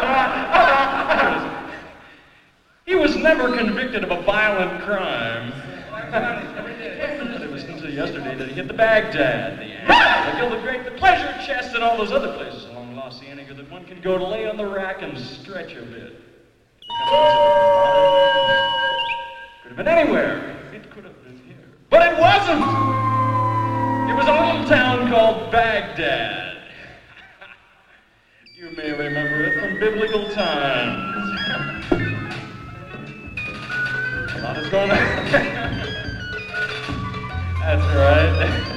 He was never convicted of a violent crime. It was until yesterday that he hit the Baghdad, the Angle, the Gilded Grape, the Pleasure Chest, and all those other places along La Cienega that one can go to lay on the rack and stretch a bit. Could have been anywhere. It could have been here. But it wasn't! It was a little town called Baghdad. You may remember it from biblical times. A lot has gone on. That's right.